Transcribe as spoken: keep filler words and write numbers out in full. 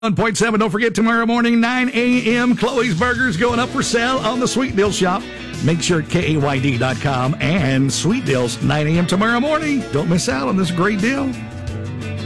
one point seven. Don't forget, tomorrow morning, nine a.m., Chloe's Burgers going up for sale on the Sweet Deal Shop. Make sure K A Y D dot com and Sweet Deals, nine a.m. tomorrow morning. Don't miss out on this great deal.